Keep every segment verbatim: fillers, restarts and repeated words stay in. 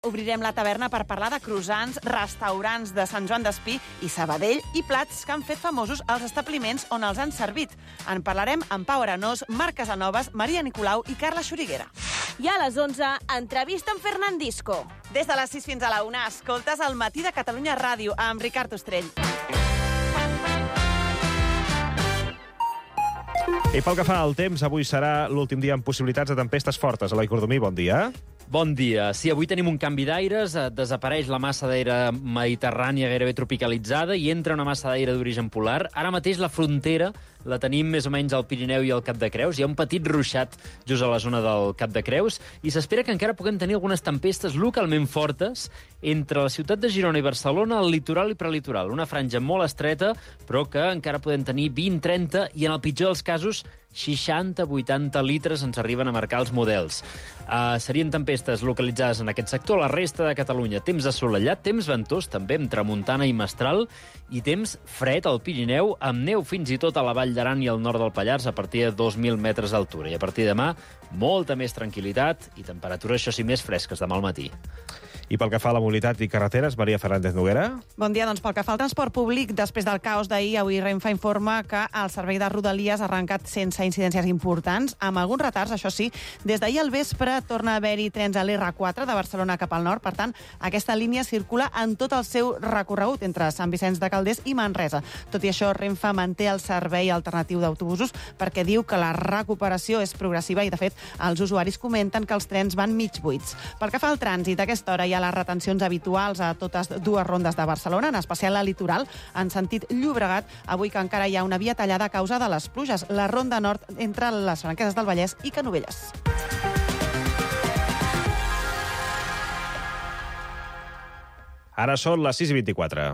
Obrirem la taverna per parlar de croissants, restaurants de Sant Joan d'Espí i Sabadell i plats que han fet famosos els establiments on els han servit. En parlarem amb Pau Arenós, Marc Casanovas, Maria Nicolau i Carla Xuriguera. I a les onze, entrevista amb Fernandisco. Des de les sis fins a la una, escoltes el Matí de Catalunya Ràdio amb Ricard Ostrell. I pel que fa al temps, avui serà l'últim dia amb possibilitats de tempestes fortes. Eloi Cordomí, bon dia. Bon dia. Sí, avui tenim un canvi d'aires, desapareix la massa d'aire mediterrània gairebé tropicalitzada i entra una massa d'aire d'origen polar. Ara mateix la frontera la tenim més o menys al Pirineu i al Cap de Creus. Hi ha un petit ruixat just a la zona del Cap de Creus i s'espera que encara puguem tenir algunes tempestes localment fortes entre la ciutat de Girona i Barcelona, el litoral i prelitoral. Una franja molt estreta, però que encara podem tenir vint trenta i, en el pitjor dels casos, seixanta vuitanta litres ens arriben a marcar els models. Uh, serien tempestes localitzades en aquest sector. La resta de Catalunya, temps assolellat, temps ventós, també amb tramuntana i mestral, i temps fred al Pirineu, amb neu fins i tot a la Vall d'Aran i al nord del Pallars a partir de dos mil metres d'altura. I a partir de demà, molta més tranquil·litat i temperatures, això sí, més fresques demà al matí. I pel que fa a la mobilitat i carreteres, Maria Fernández Noguera. Bon dia, doncs pel que fa al transport públic, després del caos d'ahir, avui Renfe informa que el servei de Rodalies ha arrencat sense incidències importants, amb alguns retards, això sí. Des d'ahir al vespre torna a haver-hi trens a l'erre quatre de Barcelona cap al nord, per tant, aquesta línia circula en tot el seu recorregut entre Sant Vicenç de Calders i Manresa. Tot i això, Renfe manté el servei alternatiu d'autobusos perquè diu que la recuperació és progressiva i, de fet, els usuaris comenten que els trens van mig buits. Pel que fa al trànsit, a aquesta hora hi ha les retencions habituals a totes dues rondes de Barcelona, en especial la litoral, en sentit Llobregat, avui que encara hi ha una via tallada a causa de les pluges, la ronda nord entre les Franqueses del Vallès i Canovelles. Ara són les sis i vint-i-quatre.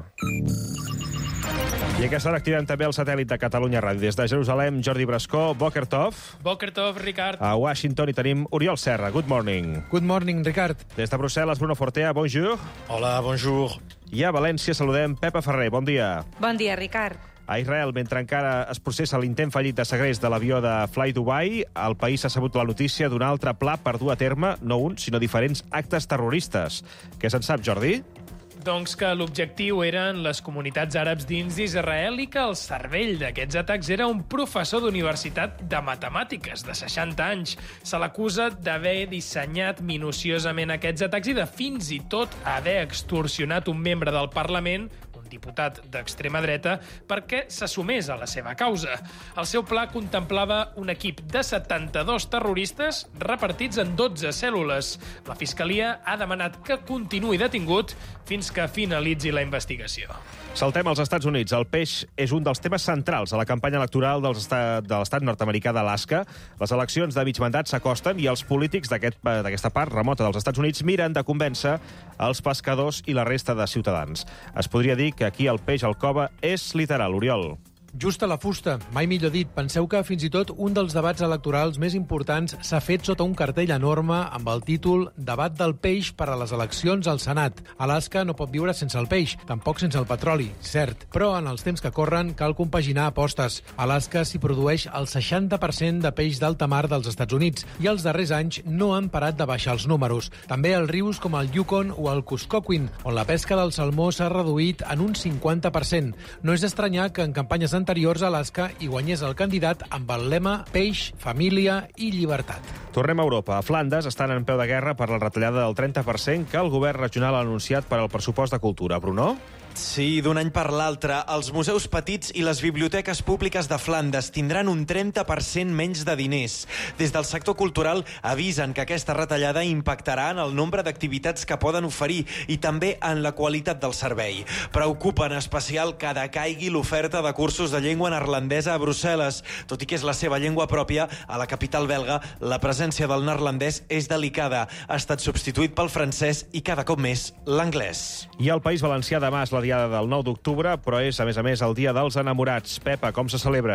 I aquesta hora activem també el satèl·lit de Catalunya Ràdio. Des de Jerusalem, Jordi Brascó, Boker Tov. Boker Tov, Ricard. A Washington hi tenim Oriol Serra. Good morning. Good morning, Ricard. Des de Brussel·les, Bruno Fortea, bonjour. Hola, bonjour. I a València saludem Pepa Ferrer. Bon dia. Bon dia, Ricard. A Israel, mentre encara es processa l'intent fallit de segrest de l'avió de Fly Dubai, el país ha sabut la notícia d'un altre pla per dur a terme, no un, sinó diferents actes terroristes. Què se'n sap, Jordi? Doncs que l'objectiu eren les comunitats àrabs dins d'Israel i que el cervell d'aquests atacs era un professor d'universitat de matemàtiques de seixanta anys. Se l'acusa d'haver dissenyat minuciosament aquests atacs i de fins i tot haver extorsionat un membre del Parlament, diputat d'extrema dreta, perquè s'assumés a la seva causa. El seu pla contemplava un equip de setanta-dos terroristes repartits en dotze cèl·lules. La Fiscalia ha demanat que continuï detingut fins que finalitzi la investigació. Saltem als Estats Units. El peix és un dels temes centrals a la campanya electoral dels estat, de l'estat nord-americà d'Alaska. Les eleccions de mig mandat s'acosten i els polítics d'aquest, d'aquesta part remota dels Estats Units miren de convèncer els pescadors i la resta de ciutadans. Es podria dir que aquí el peix al cove és literal, Oriol. Just a la fusta, mai millor dit. Penseu que fins i tot un dels debats electorals més importants s'ha fet sota un cartell enorme amb el títol Debat del peix per a les eleccions al Senat. Alaska no pot viure sense el peix, tampoc sense el petroli, cert. Però en els temps que corren cal compaginar apostes. Alaska s'hi produeix el seixanta per cent de peix d'alta mar dels Estats Units i els darrers anys no han parat de baixar els números. També els rius com el Yukon o el Kuskokwin, on la pesca del salmó s'ha reduït en un cinquanta per cent. No és d'estranyar que en campanyes anteriors a Alaska hi guanyés el candidat amb el lema Peix, Família i Llibertat. Tornem a Europa. A Flandes estan en peu de guerra per la retallada del trenta per cent que el govern regional ha anunciat per al pressupost de cultura. Bruno? Sí, d'un any per l'altre, els museus petits i les biblioteques públiques de Flandes tindran un trenta per cent menys de diners. Des del sector cultural avisen que aquesta retallada impactarà en el nombre d'activitats que poden oferir i també en la qualitat del servei. Preocupa en especial que decaigui l'oferta de cursos de llengua neerlandesa a Brussel·les. Tot i que és la seva llengua pròpia, a la capital belga la presència del neerlandès és delicada. Ha estat substituït pel francès i cada cop més l'anglès. I al País Valencià demà és la diada del nou d'octubre, però és, a més a més, el dia dels enamorats. Pepa, com se celebra?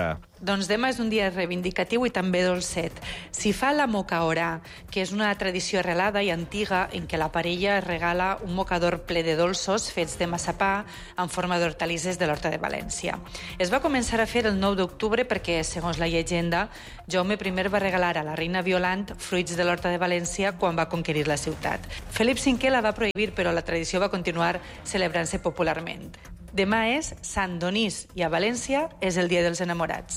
Doncs demà és un dia reivindicatiu i també dolcet. S'hi fa la mocaorà, que és una tradició arrelada i antiga en què la parella regala un mocador ple de dolços fets de massapà en forma d'hortalisses de l'Horta de València. Es va començar a fer el nou d'octubre perquè, segons la llegenda, Jaume primer va regalar a la reina Violant fruits de l'Horta de València quan va conquerir la ciutat. Felip cinquè la va prohibir, però la tradició va continuar celebrant-se popularment. Demà és Sant Donís i a València és el Dia dels Enamorats.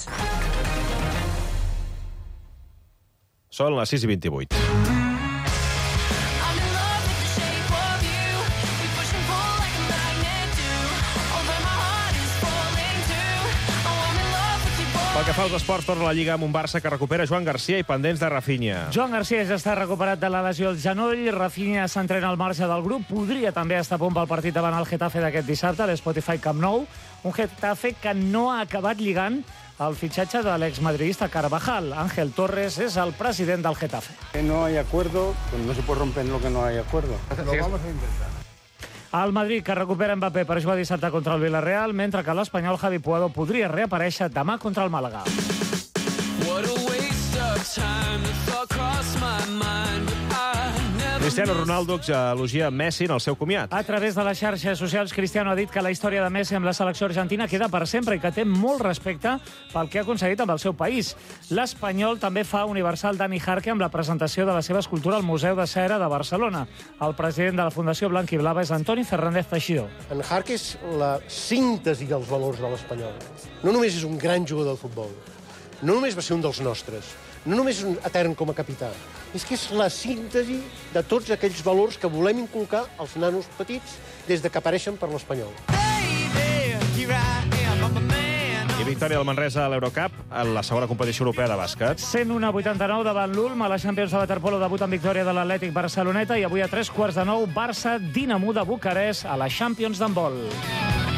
Són les sis i vint-i-vuit. Pel que fa als esports, torna a la Lliga amb un Barça que recupera Joan Garcia i pendents de Rafinha. Joan Garcia ja està recuperat de la lesió al genoll. Rafinha s'entrena al marge del grup. Podria també estar a punt pel partit davant el Getafe d'aquest dissabte, a l'Spotify Camp Nou. Un Getafe que no ha acabat lligant el fitxatge de l'exmadridista Carvajal. Ángel Torres és el president del Getafe. No hay acuerdo, pues no se puede romper lo que no hay acuerdo. Lo vamos a intentar. El Madrid, que recupera Mbappé per jugar dissabte contra el Villarreal, mentre que l'espanyol Javi Puado podria reaparèixer demà contra el Màlaga. Cristiano Ronaldo elogia Messi en el seu comiat. A través de les xarxes socials, Cristiano ha dit que la història de Messi amb la selecció argentina queda per sempre i que té molt respecte pel que ha aconseguit amb el seu país. L'espanyol també fa universal Dani Jarque amb la presentació de la seva escultura al Museu de Cera de Barcelona. El president de la Fundació Blanquiblava és Antoni Fernández Teixidor. En Jarque és la síntesi dels valors de l'espanyol. No només és un gran jugador de futbol, no només va ser un dels nostres, no només és un etern com a capità, és que és la síntesi de tots aquells valors que volem inculcar als nanos petits des de que apareixen per l'Espanyol. I victòria del Manresa a l'Eurocup, en la segona competició europea de bàsquet. cent un a vuitanta-nou davant l'Ulm, a la Champions de waterpolo debut en victòria de l'Atlètic Barceloneta i avui a tres quarts de nou Barça-Dinamo de Bucarest a la Champions d'handbol.